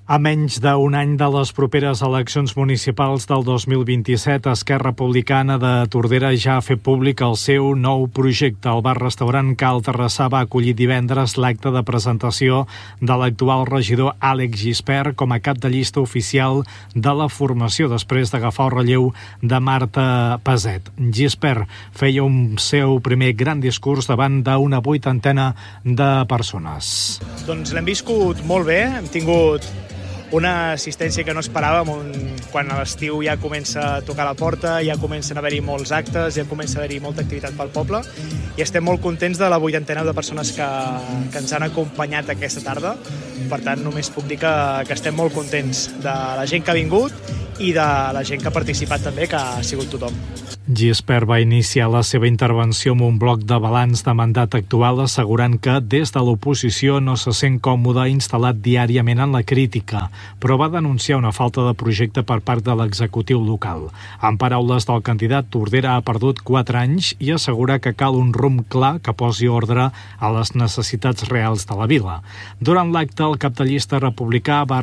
A menys d'un any de les properes eleccions municipals del 2027, Esquerra Republicana de Tordera ja ha fet públic el seu nou projecte. El bar-restaurant Cal Terrassà va acollir divendres l'acte de presentació de l'actual regidor Àlex Gispert com a cap de llista oficial de la formació, després d'agafar el relleu de Marta Peset. Gispert feia un seu primer gran discurs davant d'una 80 de persones. Doncs l'hem viscut molt bé, hem tingut una assistència que no esperàvem, quan a l'estiu ja comença a tocar la porta, ja comencen a haver-hi molts actes, ja comença a haver-hi molta activitat pel poble, i estem molt contents de la 80 de persones que ens han acompanyat aquesta tarda. Per tant, només puc dir que estem molt contents de la gent que ha vingut i de la gent que ha participat també, que ha sigut tothom. Gispert va iniciar la seva intervenció amb un bloc de balanç de mandat actual, assegurant que des de l'oposició no se sent còmode instal·lat diàriament en la crítica, però va denunciar una falta de projecte per part de l'executiu local. En paraules del candidat, Tordera ha perdut 4 anys i assegura que cal un rumb clar que posi ordre a les necessitats reals de la vila. Durant l'acte, el cap de llista republicà va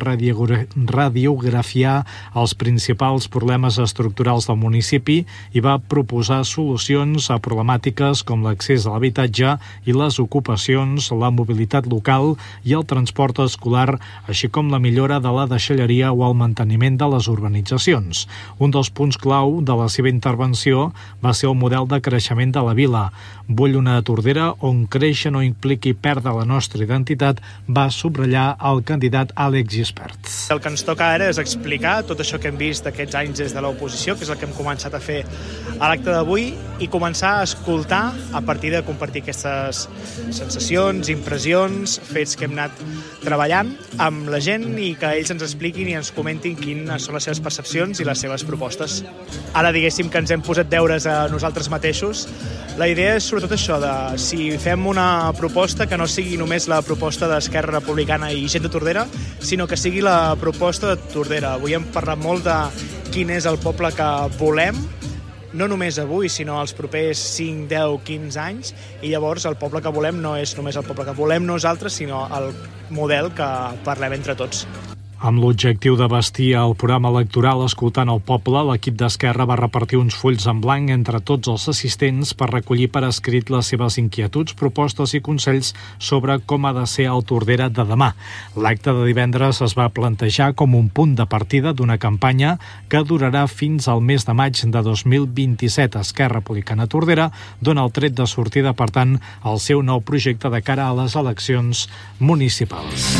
radiografiar els principals problemes estructurals del municipi i va proposar solucions a problemàtiques com l'accés a l'habitatge i les ocupacions, la mobilitat local i el transport escolar, així com la millora de la deixalleria o el manteniment de les urbanitzacions. Un dels punts clau de la seva intervenció va ser el model de creixement de la vila. Vull una Tordera on créixer no impliqui perdre la nostra identitat, va subratllar el candidat Àlex Gispert. El que ens toca ara és explicar tot això que hem vist aquests anys des de l'oposició, que és el que hem començat a fer a l'acte d'avui, i començar a escoltar a partir de compartir aquestes sensacions, impressions, fets que hem anat treballant amb la gent i que ells ens expliquin i ens comentin quines són les seves percepcions i les seves propostes. Ara diguéssim que ens hem posat deures a nosaltres mateixos. La idea és sobretot això, de si fem una proposta que no sigui només la proposta d'Esquerra Republicana i gent de Tordera, sinó que sigui la proposta de Tordera. Avui hem parlat molt de quin és el poble que volem, no només avui, sinó els propers 5, 10, 15 anys, i llavors el poble que volem no és només el poble que volem nosaltres, sinó el model que parlem entre tots. Amb l'objectiu de bastir el programa electoral escoltant el poble, l'equip d'Esquerra va repartir uns fulls en blanc entre tots els assistents per recollir per escrit les seves inquietuds, propostes i consells sobre com ha de ser el Tordera de demà. L'acte de divendres es va plantejar com un punt de partida d'una campanya que durarà fins al mes de maig de 2027. Esquerra Republicana Tordera dona el tret de sortida, per tant, al seu nou projecte de cara a les eleccions municipals.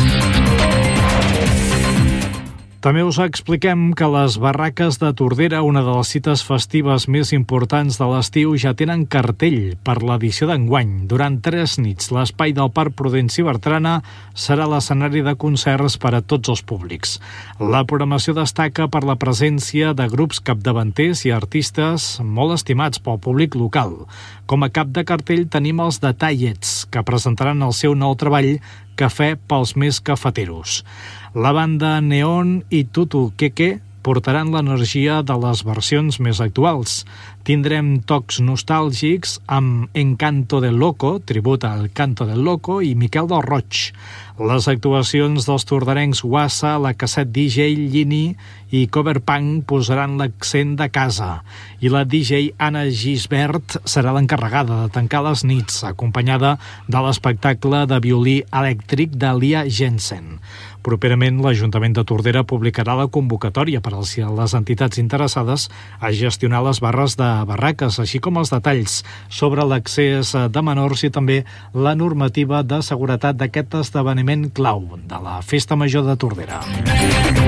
També us expliquem que les barraques de Tordera, una de les cites festives més importants de l'estiu, ja tenen cartell per l'edició d'enguany. Durant 3 nits, l'espai del Parc Prudenci Bertrana serà l'escenari de concerts per a tots els públics. La programació destaca per la presència de grups capdavanters i artistes molt estimats pel públic local. Com a cap de cartell tenim els Detallets, que presentaran el seu nou treball Cafè pels més cafeteros. La banda Neon i Tutu Keke portaran l'energia de les versions més actuals. Tindrem tocs nostàlgics amb Encanto del Loco, tribut al Canto del Loco, i Miquel del Roig. Les actuacions dels tordarencs Wassa, la Casset DJ, Llini i Coverpunk posaran l'accent de casa. I la DJ Anna Gisbert serà l'encarregada de tancar les nits, acompanyada de l'espectacle de violí elèctric de Lia Jensen. Properament, l'Ajuntament de Tordera publicarà la convocatòria per a les entitats interessades a gestionar les barres de barraques, així com els detalls sobre l'accés de menors i també la normativa de seguretat d'aquest esdeveniment clau de la Festa Major de Tordera.